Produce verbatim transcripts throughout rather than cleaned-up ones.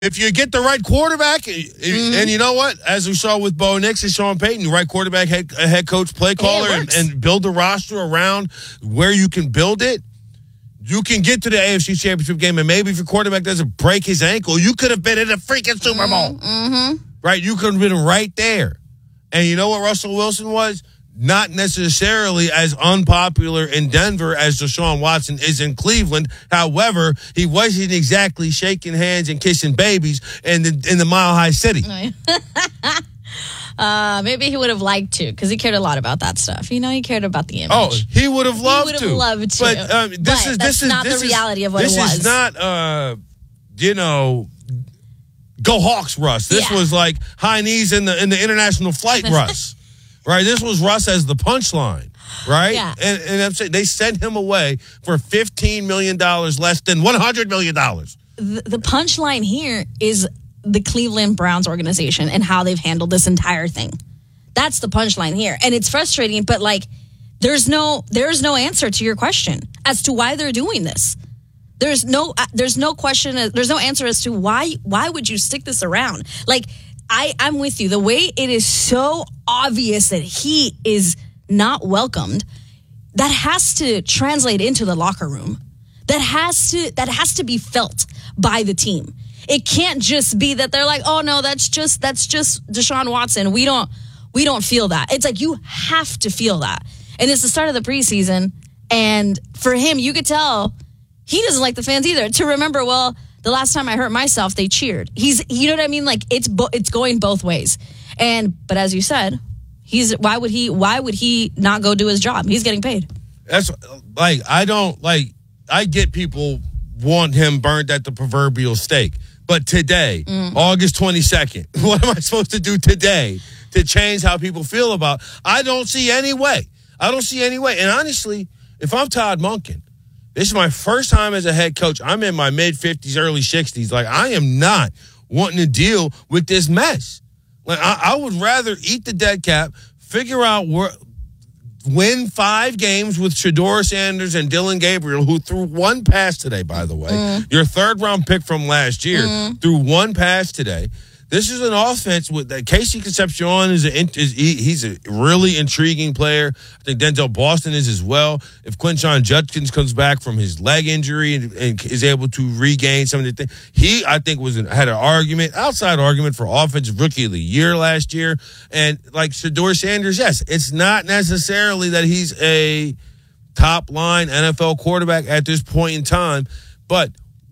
If you get the right quarterback, mm-hmm. and you know what? As we saw with Bo Nix and Sean Payton, the right quarterback, head, head coach, play caller, hey, and, and build the roster around where you can build it, you can get to the A F C Championship game, and maybe if your quarterback doesn't break his ankle, you could have been in a freaking Super Bowl. Mm-hmm. Right? You could have been right there. And you know what Russell Wilson was? Not necessarily as unpopular in Denver as Deshaun Watson is in Cleveland. However, he wasn't exactly shaking hands and kissing babies in the, in the Mile High City. uh, maybe he would have liked to because he cared a lot about that stuff. You know, he cared about the image. Oh, he would have loved he would to. have loved to. But um, this but is that's this is not this the is, reality of what this it was. This is not, uh, you know, go Hawks, Russ. This yeah. was like high knees in the in the international flight, Russ. Right, this was Russ as the punchline, right? Yeah. And, and I'm saying they sent him away for fifteen million dollars less than one hundred million dollars. The, the punchline here is the Cleveland Browns organization and how they've handled this entire thing. That's the punchline here. And it's frustrating, but like there's no there's no answer to your question as to why they're doing this. There's no uh, there's no question, uh, there's no answer as to why why would you stick this around? Like I, I'm with you. The way it is so obvious that he is not welcomed, that has to translate into the locker room. That has to that has to be felt by the team. It can't just be that they're like, oh no, that's just that's just Deshaun Watson. We don't we don't feel that. It's like you have to feel that. And it's the start of the preseason, and for him, you could tell he doesn't like the fans either. To remember, well, the last time I hurt myself, they cheered. He's, you know what I mean? Like it's bo- it's going both ways. And but as you said, he's why would he why would he not go do his job? He's getting paid. That's like I don't like. I get people want him burned at the proverbial stake, but today, mm. August twenty-second, what am I supposed to do today to change how people feel about? I don't see any way. I don't see any way. And honestly, if I'm Todd Monken, this is my first time as a head coach. I'm in my mid-fifties, early sixties. Like, I am not wanting to deal with this mess. Like, I, I would rather eat the dead cap, figure out where, win five games with Shedeur Sanders and Dylan Gabriel, who threw one pass today, by the way. Mm. Your third-round pick from last year mm. threw one pass today. This is an offense with that. Casey Concepcion is, a, is he, he's a really intriguing player. I think Denzel Boston is as well. If Quinshon Judkins comes back from his leg injury and, and is able to regain some of the things, he I think was an, had an argument, outside argument for offensive rookie of the year last year. And like Shedeur Sanders, yes, it's not necessarily that he's a top line N F L quarterback at this point in time, but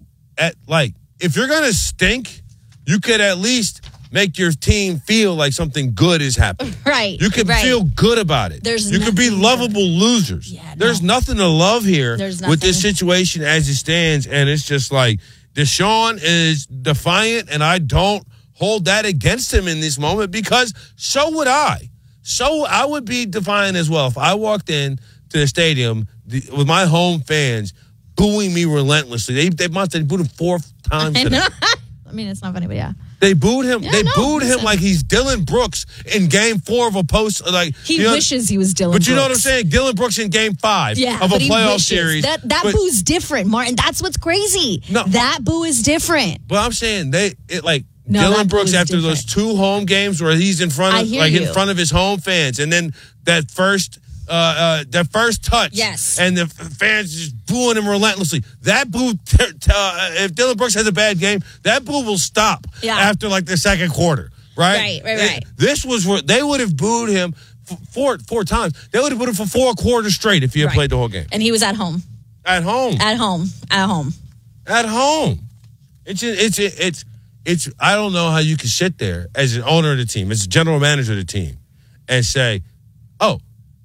at like if you're gonna stink, you could at least make your team feel like something good is happening. Right. You could right. feel good about it. There's you could be lovable losers. Yeah, There's no. nothing to love here There's with this situation as it stands. And it's just like Deshaun is defiant, and I don't hold that against him in this moment because so would I. So I would be defiant as well if I walked in to the stadium the, with my home fans booing me relentlessly. They they must have booed him four times today. I mean, it's not funny, but yeah. They booed him. Yeah, they no, booed listen. him like he's Dylan Brooks in Game Four of a post. Like he you know, wishes he was Dylan. But you Brooks. know what I'm saying? Dylan Brooks in Game Five yeah, of a but he playoff wishes. series. That that but, boo's different, Martin. That's what's crazy. No, that boo is different. But I'm saying they it like no, Dylan Brooks after different. those two home games where he's in front of like you. in front of his home fans, and then that first. Uh, uh, that first touch, yes, and the fans just booing him relentlessly. That boo, t- t- uh, if Dylan Brooks has a bad game, that boo will stop yeah. after like the second quarter, right? Right, right, right. It, this was where they would have booed him f- four four times. They would have booed him for four quarters straight if he had right. played the whole game. And he was at home. At home. At home. At home. At home. It's it's it's it's. it's I don't know how you can sit there as an owner of the team, as a general manager of the team, and say, "Oh,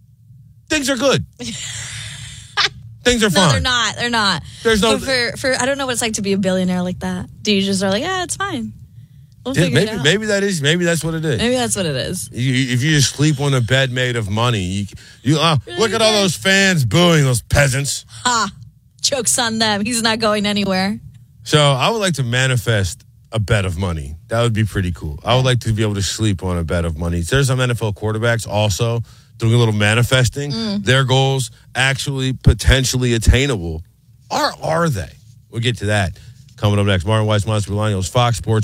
things are good. Things are fine." No, they're not. They're not. There's no. But for for I don't know what it's like to be a billionaire like that. Do you just are like, yeah, it's fine. We'll yeah, figure maybe it out. maybe that is maybe that's what it is. Maybe that's what it is. You, if you just sleep on a bed made of money, you, you uh, look at all those fans booing those peasants. Ha! Joke's on them. He's not going anywhere. So I would like to manifest a bet of money. That would be pretty cool. I would like to be able to sleep on a bet of money. There's some N F L quarterbacks also doing a little manifesting. Mm. Their goals actually potentially attainable. Or are they? We'll get to that Coming up next, Martin Weiss, Monster Bolaños, Fox Sports